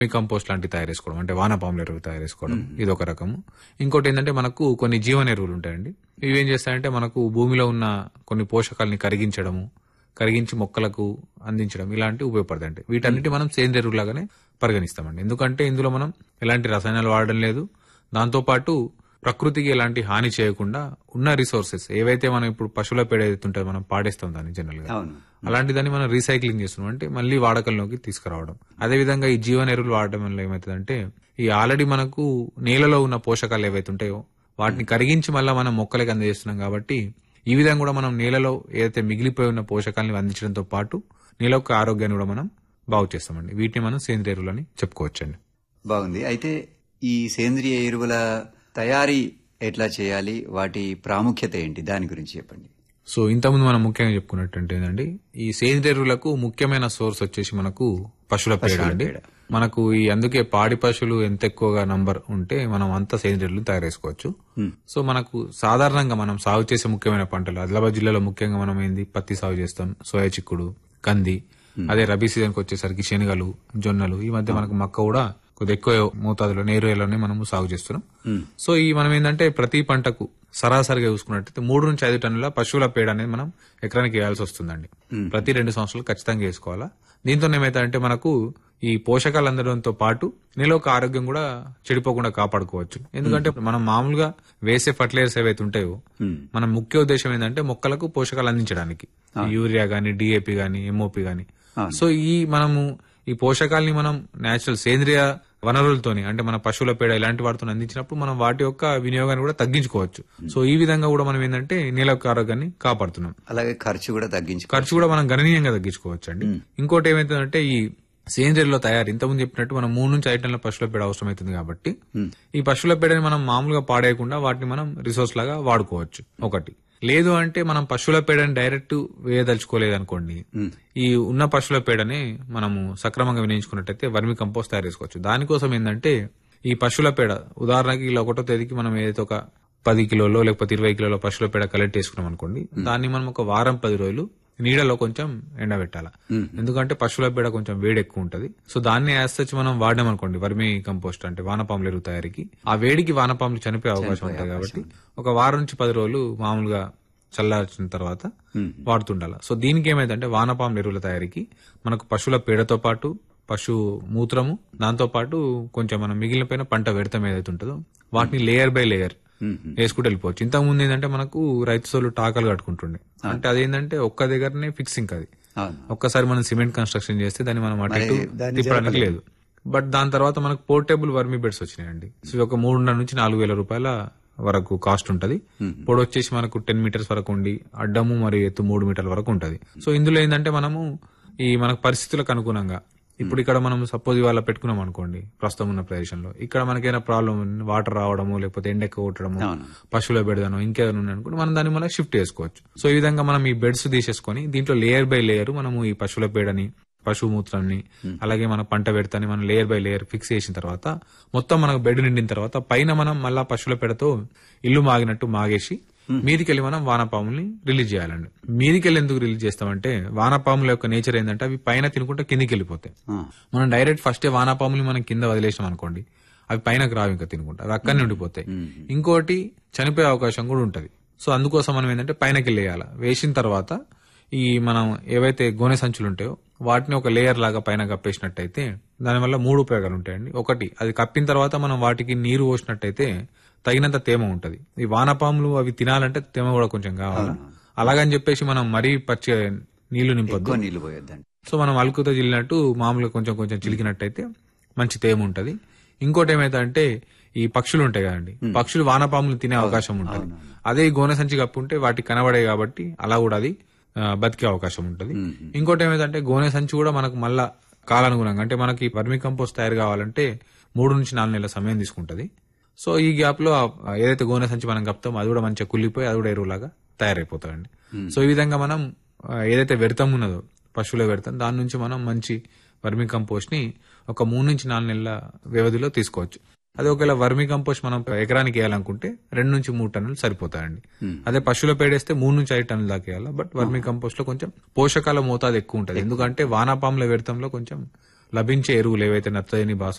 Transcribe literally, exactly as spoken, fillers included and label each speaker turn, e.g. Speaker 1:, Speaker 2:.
Speaker 1: Compost లాంటివి తయారు చేసుకోవడం, అంటే వానపాముల ఎరువులు తయారు చేసుకోవడం, ఇది ఒక రకము. ఇంకోటి ఏంటంటే మనకు కొన్ని జీవన ఎరువులు ఉంటాయండి. ఇవి ఏం చేస్తాయంటే మనకు భూమిలో ఉన్న కొన్ని పోషకాలని కరిగించడము, కరిగించి మొక్కలకు అందించడం, ఇలాంటివి ఉపయోగపడతాయి. వీటన్నిటి మనం సేంద్రియ ఎరువులాగానే పరిగణిస్తామండి. ఎందుకంటే ఇందులో మనం ఎలాంటి రసాయనాలు వాడడం లేదు, దాంతోపాటు ప్రకృతికి ఎలాంటి హాని చేయకుండా ఉన్న రిసోర్సెస్ ఏవైతే మనం ఇప్పుడు పశువుల పేడ ఏదైతే ఉంటుందో మనం పాడేస్తాం దాన్ని జనరల్ గా, అలాంటి దాన్ని మనం రీసైక్లింగ్ చేస్తున్నాం, అంటే మళ్ళీ వాడకంలోకి తీసుకురావడం. అదేవిధంగా ఈ జీవన ఎరువులు వాడడం వల్ల ఏమవుతుందంటే ఈ ఆల్రెడీ మనకు నేలలో ఉన్న పోషకాలు ఏవైతే ఉంటాయో వాటిని కరిగించి మళ్ళీ మనం మొక్కలకి అందజేస్తున్నాం. కాబట్టి ఈ విధంగా కూడా మనం నేలలో ఏదైతే మిగిలిపోయి ఉన్న పోషకాలను అందించడంతో పాటు నేల యొక్క ఆరోగ్యాన్ని కూడా మనం బాగు చేస్తామండి. వీటిని మనం సేంద్రియ ఎరువులని చెప్పుకోవచ్చండి.
Speaker 2: బాగుంది. అయితే ఈ సేంద్రియ ఎరువుల తయారీ ఎట్లా చేయాలి, వాటి ప్రాముఖ్యత ఏంటి, దాని గురించి చెప్పండి.
Speaker 1: సో ఇంతకుముందు మనం ముఖ్యంగా చెప్పుకున్నట్టు ఏంటంటే ఈ సేంద్రియ ఎరువులకు ముఖ్యమైన సోర్స్ వచ్చేసి మనకు పశువుల పేడ అండి. మనకు ఈ అందుకే పాడి పశువులు ఎంత ఎక్కువగా నంబర్ ఉంటే మనం అంత సేంద్రియ ఎరువులు తయారు చేసుకోవచ్చు. సో మనకు సాధారణంగా మనం సాగు చేసే ముఖ్యమైన పంటలు ఆదిలాబాద్ జిల్లాలో ముఖ్యంగా మనం ఏంది పత్తి సాగు చేస్తాం, సోయా చిక్కుడు, కంది. అదే రబీ సీజన్ కి వచ్చేసరికి శనగలు, జొన్నలు. ఈ మధ్య మనకు మక్క కూడా కొద్ది ఎక్కువ మోతాదులో నేరులోనే మనము సాగు చేస్తున్నాం. సో ఈ మనం ఏంటంటే ప్రతి పంటకు సరాసరిగా చూసుకున్నట్టయితే మూడు నుంచి ఐదు టన్నుల పశువుల పేడ అనేది మనం ఎకరానికి వేయాల్సి వస్తుందండి. ప్రతి రెండు సంవత్సరాలు ఖచ్చితంగా వేసుకోవాలా. దీంతో ఏమైతే మనకు ఈ పోషకాలు అందడంతో పాటు నేల యొక్క ఆరోగ్యం కూడా చెడిపోకుండా కాపాడుకోవచ్చు. ఎందుకంటే మనం మామూలుగా వేసే ఫర్టిలైజర్స్ ఏవైతే ఉంటాయో మన ముఖ్య ఉద్దేశం ఏంటంటే మొక్కలకు పోషకాలు అందించడానికి, యూరియా గానీ, డిఏపి గానీ, ఎంఓపి గానీ. సో ఈ మనము ఈ పోషకాలని మనం నేచురల్ సేంద్రియ వనరులతోని, అంటే మన పశువుల పేడ ఇలాంటి వాటితో అందించినప్పుడు మనం వాటి యొక్క వినియోగాన్ని కూడా తగ్గించుకోవచ్చు. సో ఈ విధంగా కూడా మనం ఏంటంటే నేల యొక్క ఆరోగ్యాన్ని కాపాడుతున్నాం.
Speaker 2: అలాగే ఖర్చు కూడా తగ్గించు
Speaker 1: ఖర్చు కూడా మనం గణనీయంగా తగ్గించుకోవచ్చు అండి. ఇంకోటి ఏమైతుందంటే ఈ సేంద్రియంలో తయారు ఇంతకుముందు చెప్పినట్టు మనం మూడు నుంచి ఐదు టన్నుల పశువుల పేడ అవసరం అవుతుంది. కాబట్టి ఈ పశువుల పేడని మనం మామూలుగా పాడేయకుండా వాటిని మనం రిసోర్స్ లాగా వాడుకోవచ్చు. ఒకటి లేదు అంటే మనం పశువుల పేడని డైరెక్ట్ వేయదలుచుకోలేదు అనుకోండి, ఈ ఉన్న పశువుల పేడని మనము సక్రమంగా వినియోగించుకున్నట్టయితే వర్మి కంపోస్ట్ తయారు చేసుకోవచ్చు. దానికోసం ఏంటంటే ఈ పశువుల పేడ ఉదాహరణకి ఇలా ఒకటో తేదీకి మనం ఏదైతే ఒక పది కిలోలో లేకపోతే ఇరవై కిలోల పశువుల పేడ కలెక్ట్ చేసుకున్నాం అనుకోండి, దాన్ని మనం ఒక వారం పది రోజులు నీడలో కొంచెం ఎండబెట్టాల. ఎందుకంటే పశువుల పేడ కొంచెం వేడి ఎక్కువ ఉంటది. సో దాన్ని యాజ్ సచ్ మనం వాడినాం అనుకోండి వర్మి కంపోస్ట్ అంటే వానపాముల ఎరువు తయారీకి, ఆ వేడికి వానపాములు చనిపోయే అవకాశం ఉంటుంది. కాబట్టి ఒక వారం నుంచి పది రోజులు మామూలుగా చల్లార్చిన తర్వాత వాడుతుండాలి. సో దీనికి ఏమైందంటే వానపాముల ఎరువుల తయారీకి మనకు పశువుల పేడతో పాటు పశు మూత్రము, దాంతో పాటు కొంచెం మనం మిగిలిన పైన పంట వ్యర్థం ఏదైతే ఉంటుందో వాటిని లేయర్ బై లేయర్ వేసుకుంటూ వెళ్ళిపోవచ్చు. ఇంతకు ముందు ఏంటంటే మనకు రైతు సోలు టాకలు కట్టుకుంటుండే, అంటే అదేంటంటే ఒక్క దగ్గరనే ఫిక్సింగ్, అది ఒక్కసారి మనం సిమెంట్ కన్స్ట్రక్షన్ చేస్తే దాన్ని మనం అటు తిప్పడానికి లేదు. బట్ దాని తర్వాత మనకు పోర్టబుల్ వర్మి బెడ్స్ వచ్చినాయండి. సో ఒక మూడున్నర నుంచి నాలుగు వేల రూపాయల వరకు కాస్ట్ ఉంటది. పొడి వచ్చేసి మనకు టెన్ మీటర్స్ వరకు ఉండి అడ్డము మరియు ఎత్తు మూడు మీటర్ల వరకు ఉంటది. సో ఇందులో ఏంటంటే మనము ఈ మనకు పరిస్థితులకు అనుగుణంగా ఇప్పుడు ఇక్కడ మనం సపోజ్ ఇవాళ పెట్టుకున్నాం అనుకోండి, ప్రస్తుతం ఉన్న ప్రదేశంలో ఇక్కడ మనకైనా ప్రాబ్లం వాటర్ రావడము లేకపోతే ఎండ ఎక్కువ కొట్టడము, పశువుల బెడదనో ఇంకేదైనా ఉంది అనుకోండి, మనం దాన్ని మళ్ళీ షిఫ్ట్ చేసుకోవచ్చు. సో ఈ విధంగా మనం ఈ బెడ్స్ తీసేసుకొని దీంట్లో లేయర్ బై లేయర్ మనము ఈ పశువుల పేడని, పశువు మూత్రాన్ని, అలాగే మన పంట పెడతాని మనం లేయర్ బై లేయర్ ఫిక్స్ చేసిన తర్వాత మొత్తం మనకు బెడ్ నిండిన తర్వాత పైన మనం మళ్ళా పశువుల పేడతో ఇల్లు మాగినట్టు మాగేసి మీదికెళ్ళి మనం వానపాముల్ని రిలీజ్ చేయాలండి. మీదికెళ్ళి ఎందుకు రిలీజ్ చేస్తామంటే వానపాముల యొక్క నేచర్ ఏంటంటే అవి పైన తినుకుంటే కిందికి వెళ్ళిపోతాయి. మనం డైరెక్ట్ ఫస్టే వానపాముల్ని మనం కింద వదిలేసాం అనుకోండి, అవి పైనకు రావు, ఇంకా తినుకుంటా అవి అక్కడనే ఉండిపోతాయి. ఇంకోటి చనిపోయే అవకాశం కూడా ఉంటది. సో అందుకోసం మనం ఏంటంటే పైనకి వెళ్ళేయాలి. వేసిన తర్వాత ఈ మనం ఏవైతే గోనె సంచులు ఉంటాయో వాటిని ఒక లేయర్ లాగా పైన కప్పేసినట్టయితే దానివల్ల మూడు ఉపయోగాలు ఉంటాయండి. ఒకటి, అది కప్పిన తర్వాత మనం వాటికి నీరు పోసినట్టయితే తగినంత తేమ ఉంటది. ఈ వానపాములు అవి తినాలంటే తేమ కూడా కొంచెం కావాలి. అలాగని చెప్పేసి మనం మరీ పచ్చి నీళ్లు నింపొద్దు, నీళ్లు పోయొద్దండి. సో మనం అలుకుతో చిల్లినట్టు మామూలుగా కొంచెం కొంచెం చిలికినట్టయితే మంచి తేమ ఉంటది. ఇంకోటి ఏమైతే అంటే ఈ పక్షులు ఉంటాయి కదండి, పక్షులు వానపాములు తినే అవకాశం ఉంటుంది. అదే గోనె సంచి కప్పుంటే వాటికి కనబడే కాబట్టి అలా కూడా అది బతికే అవకాశం ఉంటుంది. ఇంకోటి ఏమైందంటే గోనె సంచి కూడా మనకు మళ్ళా కాలానుగుణంగా, అంటే మనకి వర్మి కంపోస్ట్ తయారు కావాలంటే మూడు నుంచి నాలుగు నెలల సమయం తీసుకుంటది. సో ఈ గ్యాప్ లో ఏదైతే గోనె సంచి మనం కప్తామో అది కూడా మంచిగా కుళ్ళిపోయి అది కూడా ఎరువులాగా తయారైపోతాయండి. సో ఈ విధంగా మనం ఏదైతే వ్యర్థం ఉన్నదో పశువుల వ్యర్థం, దాని నుంచి మనం మంచి వర్మి కంపోస్ట్ ని ఒక మూడు నుంచి నాలుగు నెలల వ్యవధిలో తీసుకోవచ్చు. అదే ఒకవేళ వర్మి కంపోస్ట్ మనం ఎకరానికి వేయాలనుకుంటే రెండు నుంచి మూడు టన్నులు సరిపోతాయండి. అదే పశువుల పేడేస్తే మూడు నుంచి ఐదు టన్నుల దాకా వేయాలి. బట్ వర్మి కంపోస్ట్ లో కొంచెం పోషకాల మోతాదు ఎక్కువ ఉంటుంది, ఎందుకంటే వానాపాముల వ్యర్థంలో కొంచెం లభించే ఎరువులు ఏవైతే నత్రజని, భాస్వరం